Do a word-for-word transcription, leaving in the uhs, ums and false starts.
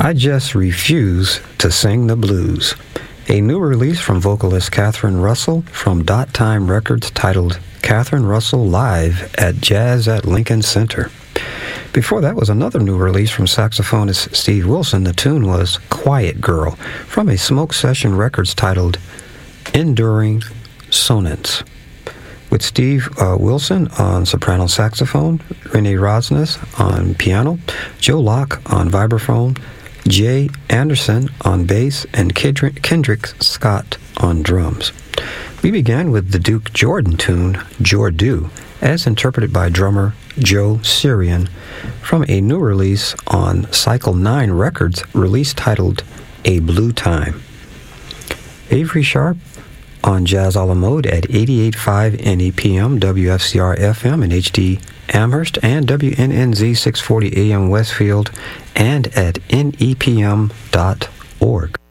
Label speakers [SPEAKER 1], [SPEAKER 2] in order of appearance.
[SPEAKER 1] I Just Refuse to Sing the Blues, a new release from vocalist Catherine Russell from Dot Time Records titled Catherine Russell Live at Jazz at Lincoln Center. Before that was another new release from saxophonist Steve Wilson. The tune was Quiet Girl from a Smoke Session Records titled Enduring Sonance, with Steve uh, Wilson on soprano saxophone, Renee Rosnes on piano, Joe Locke on vibraphone, Jay Anderson on bass, and Kendrick, Kendrick Scott on drums. We began with the Duke Jordan tune, Jordu, as interpreted by drummer Joe Syrian from a new release on Cycle nine Records, release titled A Blue Time. Avery Sharp on Jazz a la Mode at eighty-eight point five N E P M, W F C R F M in H D Amherst, and W N N Z six forty A M Westfield, and at N E P M dot org.